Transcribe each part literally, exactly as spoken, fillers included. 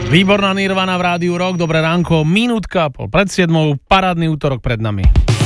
Výborná Nirvana v Rádiu Rock, dobré ránko, minútka pol pred siedmou, parádny útorok pred nami.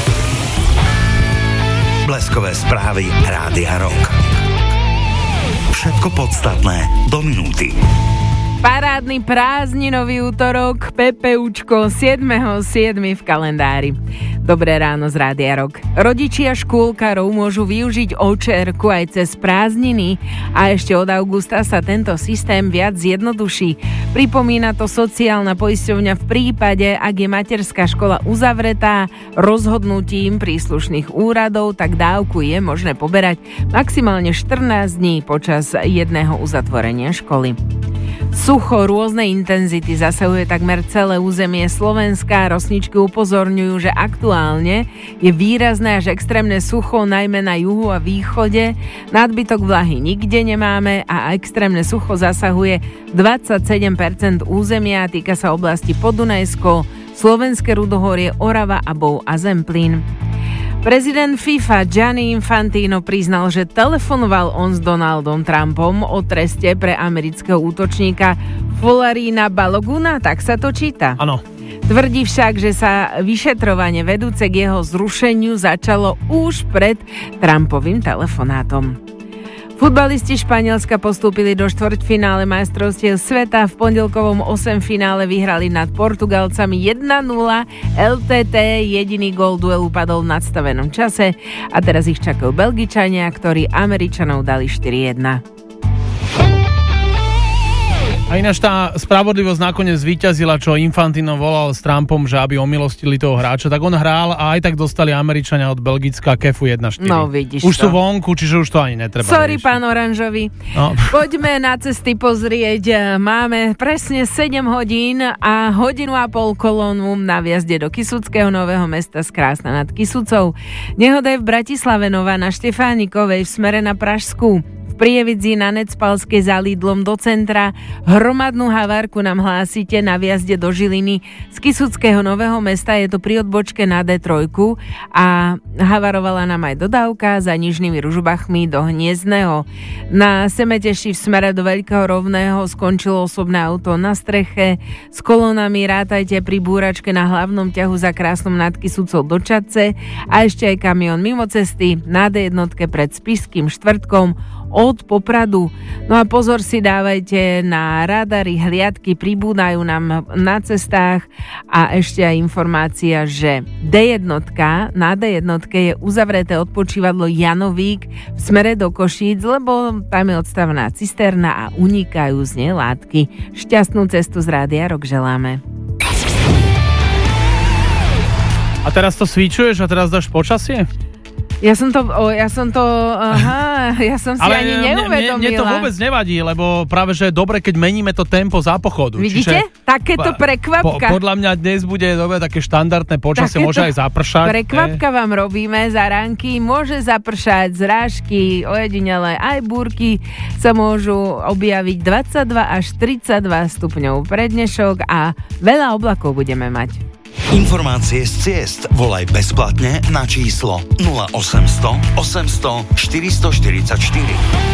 Bleskové správy Rádia Rock. Všetko podstatné do minúty. Parádny prázdninový útorok, PPUčko siedmeho siedmeho v kalendári. Dobré ráno z Rádia Rock. Rodičia škôlkarov môžu využiť očerku aj cez prázdniny a ešte od augusta sa tento systém viac zjednoduší. Pripomína to sociálna poisťovňa v prípade, ak je materská škola uzavretá rozhodnutím príslušných úradov, tak dávku je možné poberať maximálne štrnásť dní počas jedného uzatvorenia školy. Sucho rôznej intenzity zasahuje takmer celé územie Slovenska. Rosničky upozorňujú, že aktuálne je výrazné až extrémne sucho, najmä na juhu a východe. Nadbytok vlahy nikde nemáme a extrémne sucho zasahuje dvadsaťsedem percent územia. Týka sa oblasti Podunajsko, Slovenské Rudohorie, Orava a Bov a Zemplín. Prezident FIFA Gianni Infantino priznal, že telefonoval on s Donaldom Trumpom o treste pre amerického útočníka Folarína Baloguna, tak sa to číta. Áno. Tvrdí však, že sa vyšetrovanie vedúce k jeho zrušeniu začalo už pred Trumpovým telefonátom. Futbalisti Španielska postúpili do štvrťfinále majstrovstiev sveta. V pondelkovom osemfinále vyhrali nad Portugalcami jedna nula. el té té jediný gól duelu padol v nadstavenom čase a teraz ich čakajú Belgičania, ktorí Američanov dali štyri jedna. A ináč tá spravodlivosť nakoniec zvíťazila, čo Infantino volal s Trumpom, že aby omilostili toho hráča, tak on hral a aj tak dostali Američania od Belgická kefu jedna štyri. No vidíš už to. sú vonku, čiže už to ani netreba. Sorry, riešiť. pán Oranžový. No. Poďme na cesty pozrieť. Máme presne sedem hodín a hodinu a pol kolónu na vjazde do Kysuckého Nového Mesta z Krásna nad Kysucou. Nehoda je v Bratislave Nová na Štefánikovej v smere na Pražskú. Prievidzi na Necpalskej za Lidlom do centra. Hromadnú havárku nám hlásite na vjazde do Žiliny z Kysuckého Nového Mesta, je to pri odbočke na dé tri a havarovala nám aj dodávka za Nižnými Ružbachmi do Hniezdného. Na Semeteši v smere do Veľkého Rovného skončilo osobné auto na streche. S kolónami rátajte pri búračke na hlavnom ťahu za Krásnom nad Kysucou do Čadce a ešte aj kamión mimo cesty na dé jedna pred Spišským štvrtkom od Popradu. No a pozor si dávajte na radary, hliadky pribúdajú nám na cestách a ešte aj informácia, že dé jedna, na dé jedna je uzavreté odpočívadlo Janovík v smere do Košíc, lebo tam je odstavená cisterna a unikajú z nej látky. Šťastnú cestu z Rádia Rock želáme. A teraz to svičuješ a teraz dáš počasie? Ja som to, o, ja som to, aha, ja som si ale ani neuvedomila. Mne, mne to vôbec nevadí, lebo práve, že je dobre, keď meníme to tempo za pochodu. Vidíte? Čiže, takéto prekvapka. Po, podľa mňa dnes bude dobre také štandardné počasie, môže aj zapršať. Prekvapka vám robíme za ránky, môže zapršať, zrážky, ojedinele, aj búrky sa môžu objaviť dvadsaťdva až tridsaťdva stupňov pre dnešok a veľa oblakov budeme mať. Informácie z ciest volaj bezplatne na číslo nula osemsto osemsto štyristo štyridsaťštyri.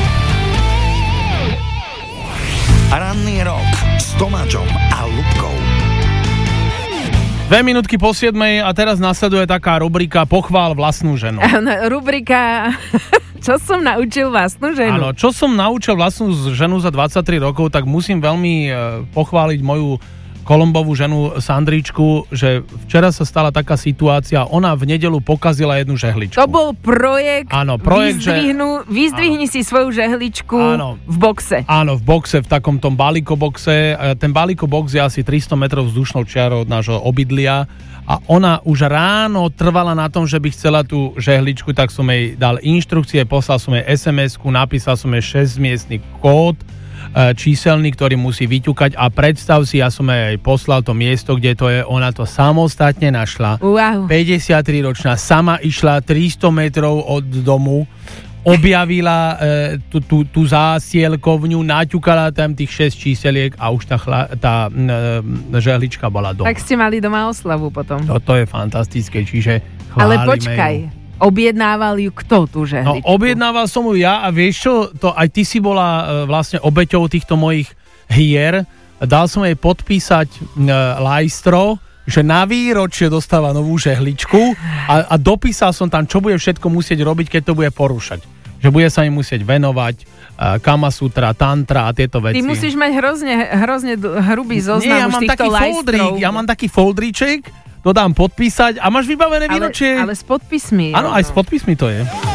Ranný rok s Tomáčom a Ľubkou. Dve minútky po siedmej a teraz nasleduje taká rubrika Pochvál vlastnú ženu. Rubrika Čo som naučil vlastnú ženu? Áno, čo som naučil vlastnú ženu za dvadsaťtri rokov, tak musím veľmi pochváliť moju Kolombovú ženu Sandričku, že včera sa stala taká situácia, ona v nedeľu pokazila jednu žehličku. To bol projekt, áno, projekt vyzdvihnú, vyzdvihni áno. si svoju žehličku áno. v boxe. Áno, v boxe, v takom tom balíkoboxe. Ten balíkobox je asi tristo metrov vzdušnou čiarou od nášho obydlia a ona už ráno trvala na tom, že by chcela tú žehličku, tak som jej dal inštrukcie, poslal som jej es em esku, napísal som jej šesťmiestny kód, číselný, ktorý musí vyťukať a predstav si, ja som jej poslal to miesto, kde to je, ona to samostatne našla. Wow. päťdesiatriročná, sama išla tristo metrov od domu, objavila e, tú, tú, tú zásielkovňu, naťukala tam tých šesť číseliek a už tá, chla, tá e, žehlička bola doma. Tak ste mali doma oslavu potom. Toto je fantastické, čiže chválime. Ale počkaj, ju. Objednával ju kto tú žehličku? No, objednával som ju ja a vieš čo, to aj ty si bola e, vlastne obeťou týchto mojich hier. dal som jej podpísať e, lajstro, že na výročie dostáva novú žehličku a, a dopísal som tam, čo bude všetko musieť robiť, keď to bude porúšať. Že bude sa im musieť venovať, uh, Kama Sutra, Tantra a tieto veci. Ty musíš mať hrozne, hrozne hrubý zoznam Nie, ja už mám týchto taký foldrík, ja mám taký foldríček, to dám podpísať a máš vybavené výročie. Ale, ale s podpismi. Áno, aj s podpismi to je.